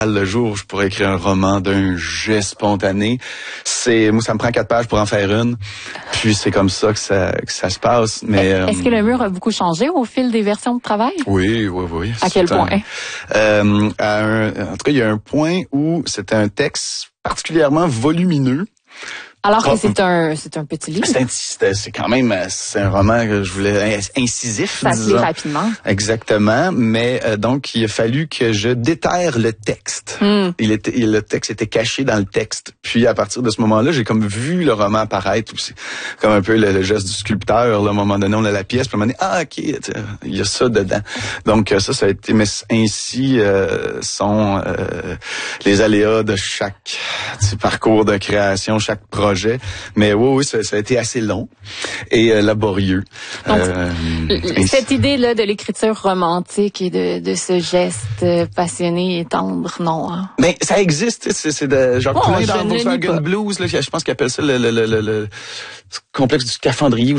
le jour où je pourrais écrire un roman d'un jet spontané. Moi, ça me prend 4 pages pour en faire une. Puis c'est comme ça que ça se passe. Mais est-ce que le mur a beaucoup changé au fil des versions de travail? Oui. À quel point? En tout cas, il y a un point où c'était un texte particulièrement volumineux. Alors que c'est un petit livre. C'est quand même un roman que je voulais incisif. Ça se lit rapidement. Exactement, mais donc il a fallu que je déterre le texte. Le texte était caché dans le texte. Puis à partir de ce moment-là, j'ai comme vu le roman apparaître. C'est comme un peu le geste du sculpteur. Là, à un moment donné, on a la pièce, puis à un moment donné, ok, il y a ça dedans. Donc ça a été, mais ainsi sont les aléas de chaque parcours de création, chaque projet. Mais oui, ça a été assez long et laborieux. Donc, cette idée-là de l'écriture romantique et de ce geste passionné et tendre, non? Hein? Mais ça existe, c'est de genre plein dans Volkswagen Blues, là, je pense qu'ils appellent ça le complexe du scaphandrier,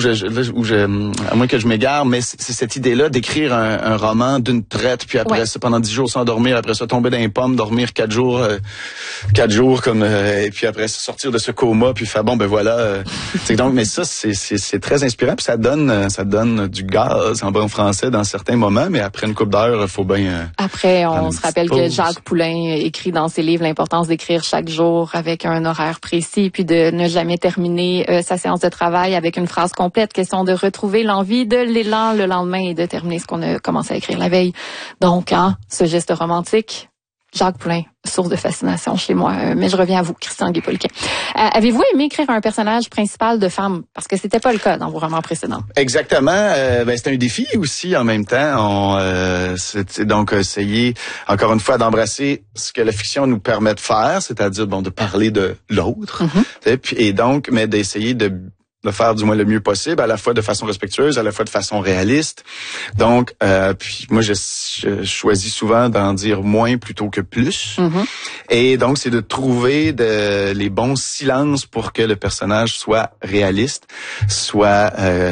à moins que je m'égare, mais c'est cette idée-là d'écrire un roman d'une traite, puis après ça, pendant 10 jours sans dormir, après ça, tomber dans les pommes, dormir 4 jours comme, et puis après ça, sortir de ce coma, puis faire, bon, ben voilà. Donc, mais ça, c'est très inspirant, puis ça donne du gaz en bon français dans certains moments, mais après une couple d'heures, il faut bien... Après, on se rappelle que Jacques Poulain écrit dans ses livres l'importance d'écrire chaque jour avec un horaire précis, puis de ne jamais terminer sa séance de travail avec une phrase complète, question de retrouver l'envie, de l'élan le lendemain et de terminer ce qu'on a commencé à écrire la veille. Donc, ce geste romantique, Jacques Poulain, source de fascination chez moi. Mais je reviens à vous, Christian Guay-Poliquin. Avez-vous aimé écrire un personnage principal de femme? Parce que c'était pas le cas dans vos romans précédents. Exactement. C'était un défi aussi en même temps. C'était donc essayer, encore une fois, d'embrasser ce que la fiction nous permet de faire, c'est-à-dire de parler de l'autre. Et donc, mais d'essayer de faire du moins le mieux possible, à la fois de façon respectueuse, à la fois de façon réaliste. Donc, puis moi, je choisis souvent d'en dire moins plutôt que plus. Et donc, c'est de trouver les bons silences pour que le personnage soit réaliste, soit...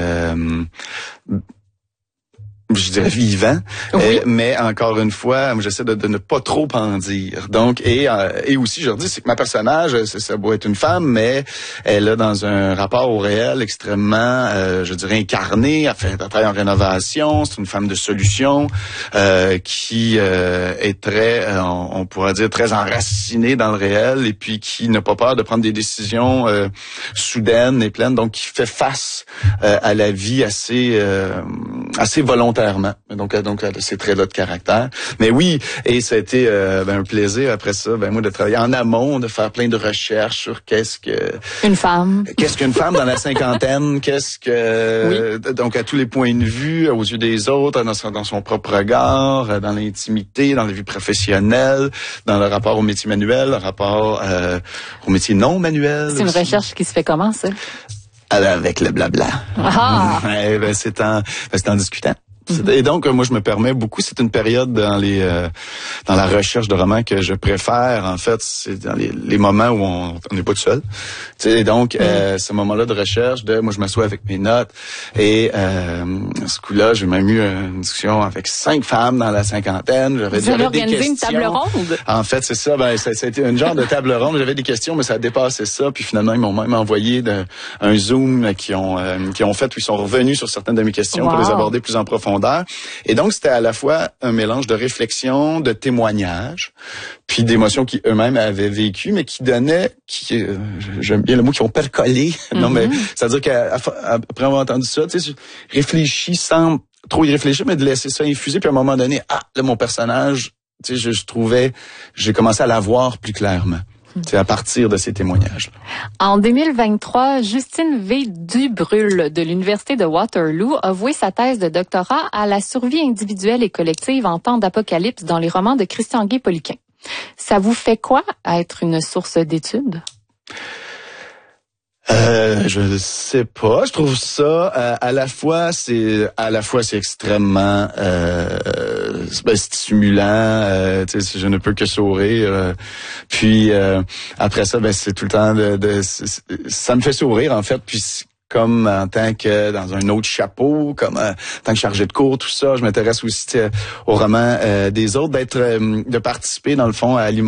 je dirais vivant, mais encore une fois, j'essaie de ne pas trop en dire. Donc, et aussi, je leur dis, c'est que ma personnage, ça doit être une femme, mais elle a dans un rapport au réel extrêmement, je dirais, incarné. Elle travaille en rénovation, c'est une femme de solution qui est très, on pourrait dire, très enracinée dans le réel et puis qui n'a pas peur de prendre des décisions soudaines et pleines, donc qui fait face à la vie assez volontairement. Donc ces traits-là de caractère. Mais oui, et ça a été un plaisir après ça, moi de travailler en amont, de faire plein de recherches sur qu'est-ce qu'une femme dans la cinquantaine, donc à tous les points de vue, aux yeux des autres, dans son propre regard, dans l'intimité, dans la vie professionnelle, dans le rapport au métier manuel, le rapport au métier non manuel. C'est une recherche qui se fait comment, ça? Avec le blabla. C'est en discutant. Et donc, moi, je me permets beaucoup, c'est une période dans la recherche de romans que je préfère, en fait, c'est dans les moments où on n'est pas tout seul. Et donc, ce moment-là de recherche, moi, je m'assois avec mes notes, et ce coup-là, j'ai même eu une discussion avec 5 femmes dans la cinquantaine. Vous avez organisé une table ronde? En fait, c'est ça, ça a été une genre de table ronde, j'avais des questions, mais ça a dépassé ça, puis finalement, ils m'ont même envoyé un Zoom qui ont fait, où ils sont revenus sur certaines de mes questions pour les aborder plus en profondeur. Et donc, c'était à la fois un mélange de réflexion, de témoignages, puis d'émotions qui eux-mêmes avaient vécues, mais qui donnaient, j'aime bien le mot, qui ont percolé. Non, mais c'est-à-dire qu'après avoir entendu ça, tu sais, je réfléchis sans trop y réfléchir, mais de laisser ça infuser, puis à un moment donné, là, mon personnage, tu sais, je trouvais, j'ai commencé à la voir plus clairement. C'est à partir de ces témoignages. En 2023, Justine V. Dubrul de l'Université de Waterloo a voué sa thèse de doctorat à la survie individuelle et collective en temps d'apocalypse dans les romans de Christian Guay-Poliquin. Ça vous fait quoi être une source d'études? Je ne sais pas. Je trouve ça à la fois c'est extrêmement stimulant. Je ne peux que sourire. Puis après ça, c'est tout le temps ça me fait sourire en fait. Puis comme en tant que dans un autre chapeau, comme en tant que chargé de cours, tout ça, je m'intéresse aussi au roman des autres, de participer dans le fond à